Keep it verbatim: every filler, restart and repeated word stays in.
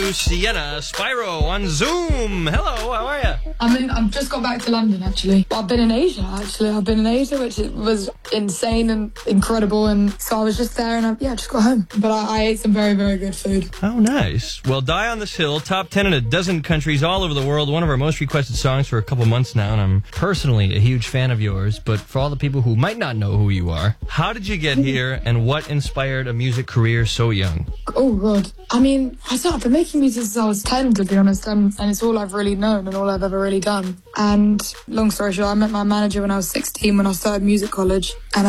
to Sienna Spyro on Zoom. Hello, how are you? I'm in, I've just got back to London, actually. I've been in Asia, actually. I've been in Asia, which was insane and incredible. And so I was just there and I, yeah, just got home. But I, I ate some very, very good food. Oh, nice. Well, Die on This Hill, top ten in a dozen countries all over the world. One of our most requested songs for a couple months now. And I'm personally a huge fan of yours. But for all the people who might not know who you are, how did you get here and what inspired a music career so young? Oh, God. I mean, I started I've been making music since I was ten, to be honest, and, and it's all I've really known and all I've ever really done. And long story short, I met my manager when I was sixteen when I started music college. And